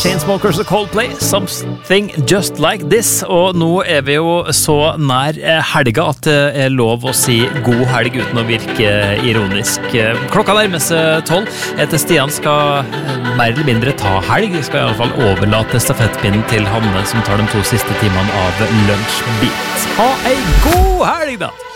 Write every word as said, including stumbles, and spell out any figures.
Chainsmokers og Coldplay, Something Just Like This. Og nå er vi jo så nær helga at det er lov å si god helg uten å virke ironisk. Klokka nærmer seg tolv. Etter Stian skal mer eller mindre ta helg. Jeg skal i alle fall overlate stafettpinnen til Hanne, som tar de to siste timene av Lunsjbit. Ha ei god helg da!